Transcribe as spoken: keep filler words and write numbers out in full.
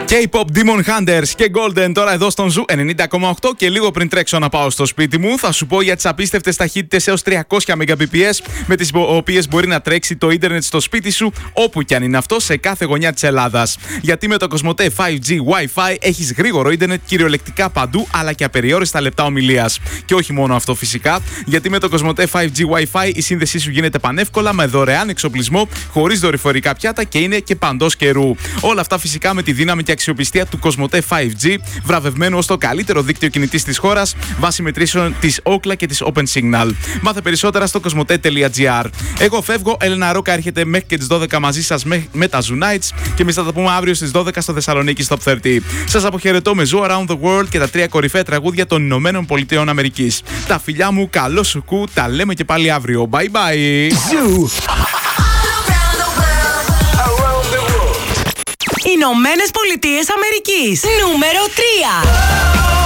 K-pop Demon Hunters και Golden τώρα εδώ στον Ζου ενενήντα κόμμα οκτώ και λίγο πριν τρέξω να πάω στο σπίτι μου θα σου πω για τις απίστευτες ταχύτητες έως τριακόσια Mbps με τις οποίες μπορεί να τρέξει το ίντερνετ στο σπίτι σου όπου κι αν είναι αυτό σε κάθε γωνιά της Ελλάδας. Γιατί με το Κοσμοτέ φάιβ τζι Wi-Fi έχεις γρήγορο ίντερνετ κυριολεκτικά παντού αλλά και απεριόριστα λεπτά ομιλίας. Και όχι μόνο αυτό φυσικά, γιατί με το Κοσμοτέ φάιβ τζι Wi-Fi η σύνδεσή σου γίνεται πανεύκολα με δωρεάν εξοπλισμό, χωρίς δορυφορικά πιάτα και είναι και παντός καιρού. Όλα αυτά φυσικά με τη δύναμη και αξιοπιστία του Κοσμοτέ φάιβ τζι, βραβευμένο ως το καλύτερο δίκτυο κινητής της χώρας βάσει μετρήσεων της Ookla και της OpenSignal. Μάθε περισσότερα στο κοσμοτέ τελεία τζι άρ. Εγώ φεύγω, Έλενα Ρόκα έρχεται μέχρι και τις δώδεκα μαζί σας με τα Zoo Nights και εμείς θα τα πούμε αύριο στις δώδεκα στο Θεσσαλονίκη Top τριάντα. Σας αποχαιρετώ με Zoo Around the World και τα τρία κορυφαία τραγούδια των Ηνωμένων Πολιτειών Αμερικής. Τα φιλιά μου, καλό σου κου, τα λέμε και πάλι αύριο. Bye bye! Ηνωμένες Πολιτείες Αμερικής. Νούμερο τρία.